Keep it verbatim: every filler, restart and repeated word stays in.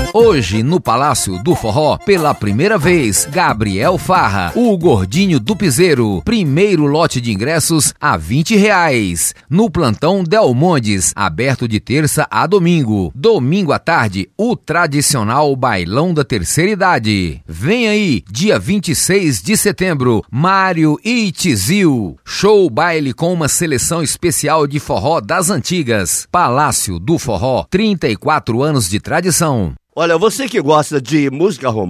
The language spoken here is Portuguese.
Hoje, no Palácio do Forró, pela primeira vez, Gabriel Farra, o Gordinho do Piseiro. Primeiro lote de ingressos a vinte reais. No Plantão Del Mondes, aberto de terça a domingo. Domingo à tarde, o tradicional Bailão da Terceira Idade. Vem aí, dia vinte e seis de setembro, Mário e Tizil. Show baile com uma seleção especial de forró das antigas. Palácio do Forró, trinta e quatro anos de tradição. Olha, você que gosta de música romântica,